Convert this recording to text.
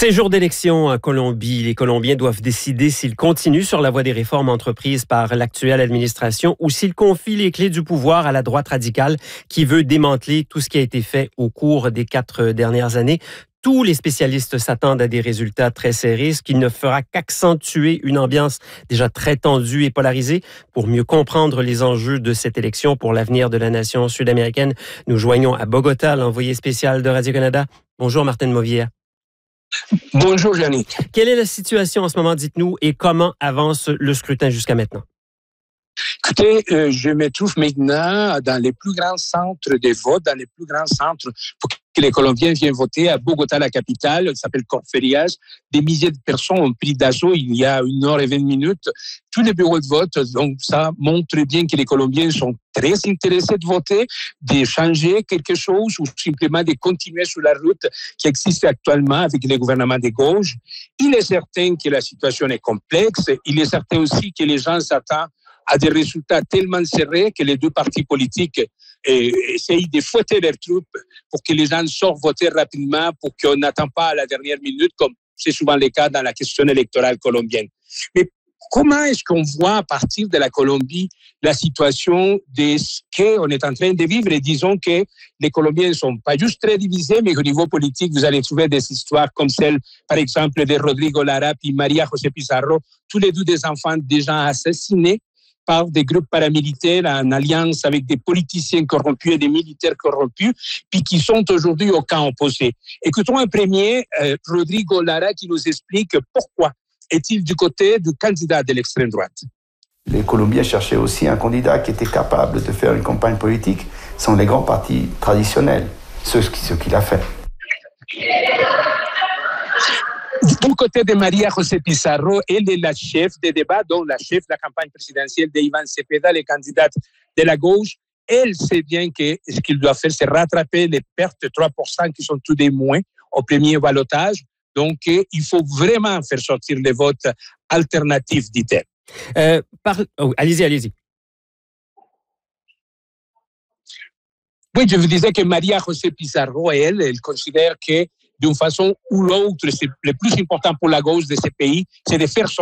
Ces jours d'élection en Colombie, les Colombiens doivent décider s'ils continuent sur la voie des réformes entreprises par l'actuelle administration ou s'ils confient les clés du pouvoir à la droite radicale qui veut démanteler tout ce qui a été fait au cours des 4 dernières années. Tous les spécialistes s'attendent à des résultats très serrés, ce qui ne fera qu'accentuer une ambiance déjà très tendue et polarisée. Pour mieux comprendre les enjeux de cette élection pour l'avenir de la nation sud-américaine, nous joignons à Bogota l'envoyé spécial de Radio-Canada. Bonjour Martin Movier. Bonjour Yannick. Quelle est la situation en ce moment, dites-nous, et comment avance le scrutin jusqu'à maintenant? Écoutez, je me trouve maintenant dans les plus grands centres de vote, dans les plus grands centres pour que les Colombiens viennent voter à Bogota, la capitale, qui s'appelle Corferias. Des milliers de personnes ont pris d'assaut il y a 1h20. Tous les bureaux de vote, donc ça montre bien que les Colombiens sont très intéressés de voter, de changer quelque chose ou simplement de continuer sur la route qui existe actuellement avec les gouvernements de gauche. Il est certain que la situation est complexe. Il est certain aussi que les gens s'attendent à des résultats tellement serrés que les deux partis politiques essayent de fouetter leurs troupes pour que les gens sortent voter rapidement, pour qu'on n'attend pas à la dernière minute, comme c'est souvent le cas dans la question électorale colombienne. Mais comment est-ce qu'on voit à partir de la Colombie la situation de ce qu'on est en train de vivre? Et disons que les Colombiens ne sont pas juste très divisés, mais au niveau politique, vous allez trouver des histoires comme celle, par exemple, de Rodrigo Lara et María José Pizarro, tous les deux des enfants déjà assassinés par des groupes paramilitaires en alliance avec des politiciens corrompus et des militaires corrompus, puis qui sont aujourd'hui au camp opposé. Écoutons un premier, Rodrigo Lara, qui nous explique pourquoi est-il du côté du candidat de l'extrême droite. Les Colombiens cherchaient aussi un candidat qui était capable de faire une campagne politique sans les grands partis traditionnels, ce qu'il a fait. Du côté de María José Pizarro, elle est la chef des débats, donc la chef de la campagne présidentielle d'Iván Cepeda, les candidats de la gauche. Elle sait bien que ce qu'il doit faire, c'est rattraper les pertes de 3% qui sont tout des moins au premier ballottage. Donc, il faut vraiment faire sortir les votes alternatifs, dit-elle. Allez-y. Oui, je vous disais que María José Pizarro, elle considère que d'une façon ou l'autre, c'est le plus important pour la gauche de ce pays, c'est de faire sortir